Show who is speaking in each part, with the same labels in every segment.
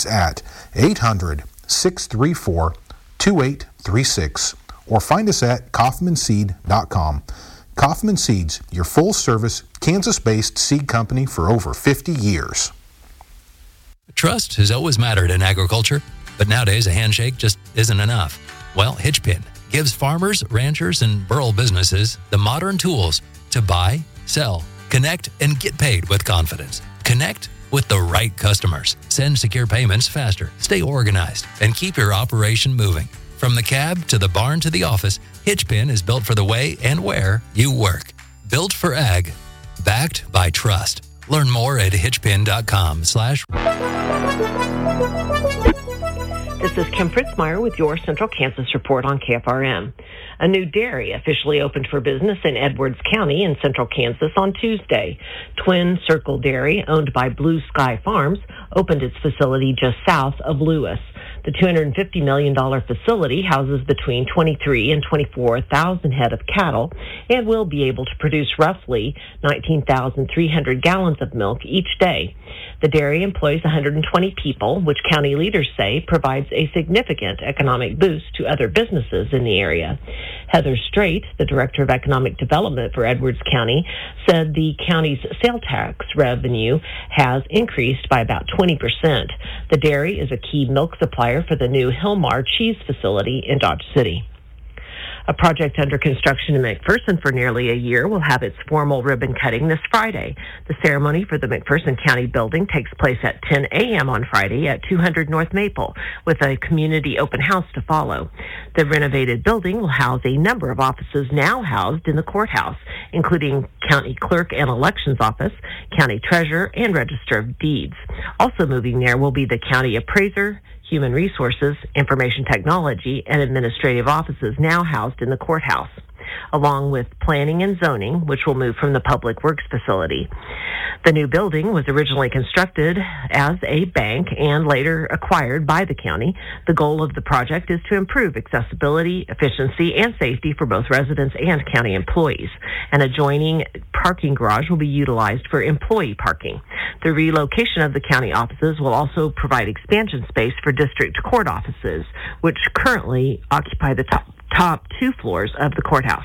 Speaker 1: Seeds at 800-634-2836 or find us at kaufmanseed.com. Kaufman Seeds, your full-service, Kansas-based seed company for over 50 years.
Speaker 2: Trust has always mattered in agriculture, but nowadays a handshake just isn't enough. Well, Hitchpin gives farmers, ranchers, and rural businesses the modern tools to buy, sell, connect, and get paid with confidence. Connect with the right customers. Send secure payments faster, stay organized, and keep your operation moving. From the cab to the barn to the office, Hitchpin is built for the way and where you work. Built for ag, backed by trust. Learn more at hitchpin.com/.
Speaker 3: This is Kim Fritzmeyer with your Central Kansas Report on KFRM. A new dairy officially opened for business in Edwards County in Central Kansas on Tuesday. Twin Circle Dairy, owned by Blue Sky Farms, opened its facility just south of Lewis. The $250 million facility houses between 23 and 24,000 head of cattle and will be able to produce roughly 19,300 gallons of milk each day. The dairy employs 120 people, which county leaders say provides a significant economic boost to other businesses in the area. Heather Strait, the Director of Economic Development for Edwards County, said the county's sales tax revenue has increased by about 20%. The dairy is a key milk supplier for the new Hilmar cheese facility in Dodge City. A project under construction in McPherson for nearly a year will have its formal ribbon cutting this Friday. The ceremony for the McPherson County building takes place at 10 a.m. on Friday at 200 North Maple, with a community open house to follow. The renovated building will house a number of offices now housed in the courthouse, including County Clerk and Elections Office, County Treasurer, and Register of Deeds. Also moving there will be the County Appraiser, Human Resources, Information Technology, and Administrative Offices now housed in the courthouse, along with Planning and Zoning, which will move from the Public Works facility. The new building was originally constructed as a bank and later acquired by the county. The goal of the project is to improve accessibility, efficiency, and safety for both residents and county employees. An adjoining parking garage will be utilized for employee parking. The relocation of the county offices will also provide expansion space for district court offices, which currently occupy the top two floors of the courthouse.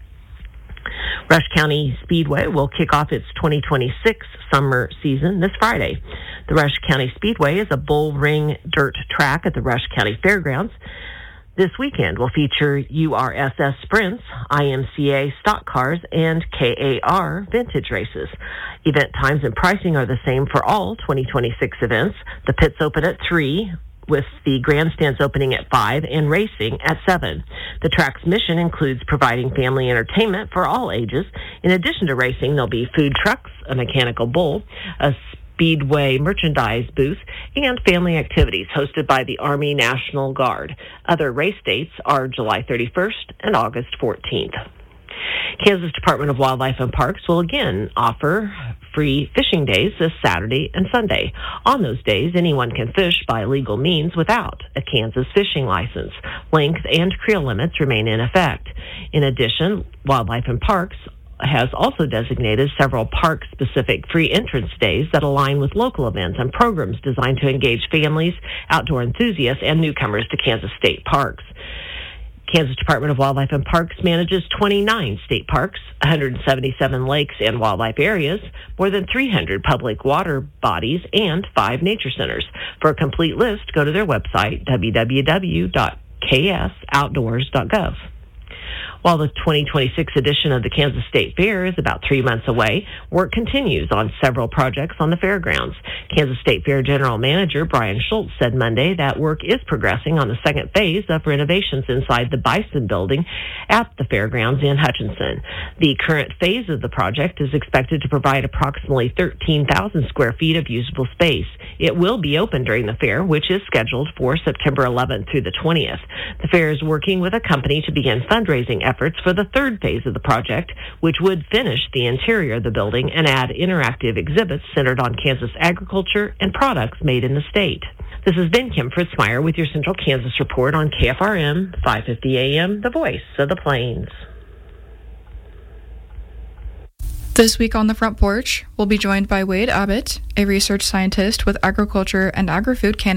Speaker 3: Rush County Speedway will kick off its 2026 summer season this Friday. The Rush County Speedway is a bull ring dirt track at the Rush County Fairgrounds. This weekend will feature URSS sprints, IMCA stock cars, and KAR vintage races. Event times and pricing are the same for all 2026 events. The pits open at 3, with the grandstands opening at 5 and racing at 7. The track's mission includes providing family entertainment for all ages. In addition to racing, there'll be food trucks, a mechanical bull, a Speedway merchandise booth, and family activities hosted by the Army National Guard. Other race dates are July 31st and August 14th. Kansas Department of Wildlife and Parks will again offer free fishing days this Saturday and Sunday. On those days, anyone can fish by legal means without a Kansas fishing license. Length and creel limits remain in effect. In addition, Wildlife and Parks has also designated several park-specific free entrance days that align with local events and programs designed to engage families, outdoor enthusiasts, and newcomers to Kansas state parks. Kansas Department of Wildlife and Parks manages 29 state parks, 177 lakes and wildlife areas, more than 300 public water bodies, and 5 nature centers. For a complete list, go to their website, www.ksoutdoors.gov. While the 2026 edition of the Kansas State Fair is about 3 months away, work continues on several projects on the fairgrounds. Kansas State Fair General Manager Brian Schultz said Monday that work is progressing on the second phase of renovations inside the Bison building at the fairgrounds in Hutchinson. The current phase of the project is expected to provide approximately 13,000 square feet of usable space. It will be open during the fair, which is scheduled for September 11th through the 20th. The fair is working with a company to begin fundraising efforts for the third phase of the project, which would finish the interior of the building and add interactive exhibits centered on Kansas agriculture and products made in the state. This has been Kim Fritzmeyer with your Central Kansas Report on KFRM 550 AM, the voice of the Plains.
Speaker 4: This week on the Front Porch, we'll be joined by Wade Abbott, a research scientist with agriculture and agri-food Canada.